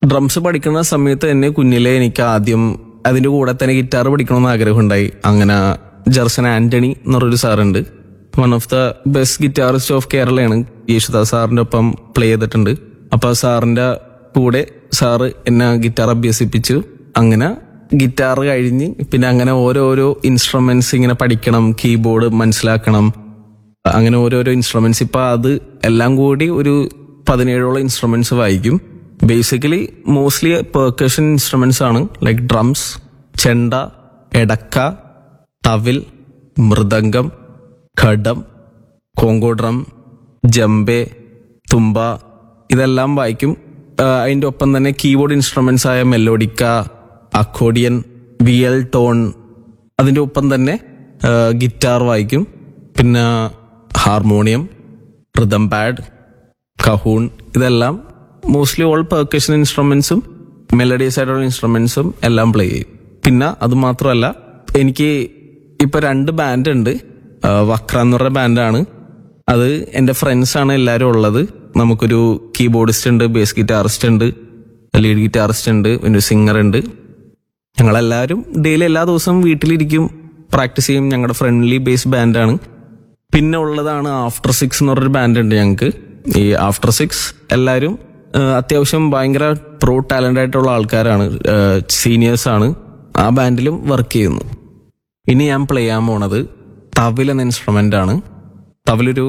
Drums പഠിക്കുന്ന സമയത്ത് തന്നെ കുഞ്ഞിലെ എനിക്ക് ആദ്യം അതിന്റെ കൂടെ തന്നെ ഗിറ്റാർ പഠിക്കണമെന്ന് ആഗ്രഹമുണ്ടായി. അങ്ങനെ ജർസൻ ആന്റണി എന്ന് പറഞ്ഞൊരു സാറുണ്ട്, one of the best guitarist of കേരളയാണ്. Yesudas സാറിന്റെ ഒപ്പം പ്ലേ ചെയ്തിട്ടുണ്ട്. അപ്പൊ സാറിന്റെ കൂടെ സാറ് എന്നെ ഗിറ്റാർ അഭ്യസിപ്പിച്ചു. അങ്ങനെ ഗിറ്റാർ കഴിഞ്ഞ് പിന്നെ അങ്ങനെ ഓരോരോ ഇൻസ്ട്രുമെന്റ്സ് ഇങ്ങനെ പഠിക്കണം, കീബോർഡ് മനസ്സിലാക്കണം, അങ്ങനെ ഓരോരോ ഇൻസ്ട്രുമെന്റ്സ്. ഇപ്പൊ അത് എല്ലാം കൂടി ഒരു 17ഓളം ഇൻസ്ട്രുമെന്റ്സ് വായിക്കും. ബേസിക്കലി മോസ്റ്റ്ലി പെർക്കഷൻ ഇൻസ്ട്രുമെന്റ്സ് ആണ്, ലൈക്ക് ഡ്രംസ്, ചെണ്ട, എടക്ക, തവിൽ, മൃദംഗം, ഘടം, കോങ്കോ ഡ്രം, ജംബെ, തുമ്പ, ഇതെല്ലാം വായിക്കും. അതിന്റെ ഒപ്പം തന്നെ കീബോർഡ് ഇൻസ്ട്രുമെന്റ്സ് ആയ മെലോഡിക്ക, അക്കോഡിയൻ, വിയൽ ടോൺ, അതിന്റെ ഒപ്പം തന്നെ ഗിറ്റാർ വായിക്കും. പിന്നെ ഹാർമോണിയം, റിതം പാഡ്, കഹൂൺ, ഇതെല്ലാം മോസ്റ്റ്ലി ഓൾ പെർക്കഷൻ ഇൻസ്ട്രുമെന്റ്സും മെലഡിയസ് ആയിട്ടുള്ള ഇൻസ്ട്രുമെന്റ്സും എല്ലാം പ്ലേ ചെയ്യും. പിന്നെ അത് മാത്രമല്ല, എനിക്ക് ഇപ്പൊ 2 ബാൻഡ് ഉണ്ട്. വക്ര എന്ന് പറഞ്ഞ ബാൻഡാണ്. അത് എന്റെ ഫ്രണ്ട്സ് ആണ് എല്ലാവരും ഉള്ളത്. നമുക്കൊരു കീബോർഡിസ്റ്റ് ഉണ്ട്, ബേസ് ഗിറ്റാറിസ്റ്റ് ഉണ്ട്, ലീഡ് ഗിറ്റാറിസ്റ്റ് ഉണ്ട്, പിന്നെ സിംഗർ ഉണ്ട്. ഞങ്ങളെല്ലാവരും ഡെയിലി എല്ലാ ദിവസവും വീട്ടിലിരിക്കും, പ്രാക്ടീസ് ചെയ്യും. ഞങ്ങളുടെ ഫ്രണ്ട്ലി ബേസ് ബാൻഡാണ്. പിന്നെ ഉള്ളതാണ് ആഫ്റ്റർ 6 എന്ന് പറഞ്ഞൊരു ബാൻഡ് ഉണ്ട് ഞങ്ങൾക്ക്. ഈ ആഫ്റ്റർ 6 എല്ലാവരും അത്യാവശ്യം ഭയങ്കര പ്രോ ടാലന്റ് ആയിട്ടുള്ള ആൾക്കാരാണ്, സീനിയേഴ്സ് ആണ്. ആ ബാൻഡിലും വർക്ക് ചെയ്യുന്നു. ഇനി ഞാൻ പ്ലേ ചെയ്യാൻ പോണത് തവിൽ എന്ന ഇൻസ്ട്രുമെന്റ് ആണ്. തവിലൊരു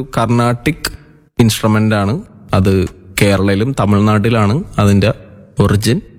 കർണാട്ടിക് ഇൻസ്ട്രുമെന്റ് ആണ്. അത് കേരളയിലും തമിഴ്നാട്ടിലാണ് അതിന്റെ ഒറിജിൻ.